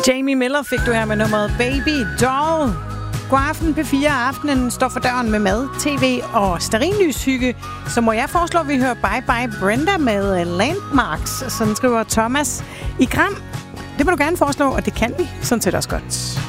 Jamie Miller fik du her med nummeret Baby Doll. God aften, P4. Aftenen står for døren med mad, tv og stearinlyshygge. Så må jeg foreslå, at vi hører Bye Bye Brenda med Landmarks. Sådan skriver Thomas i Gram. Det må du gerne foreslå, og det kan vi sådan set også godt.